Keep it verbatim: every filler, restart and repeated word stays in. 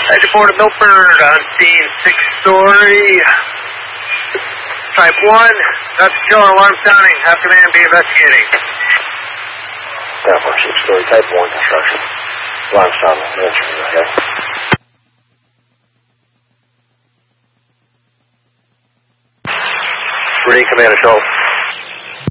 ninety-four to Milford on scene, six-story. Type one, that's the killer, alarm sounding. Have command be investigating. Type one, six-story, type one construction. Alarm sounding, answering, okay. Ready, command, adult.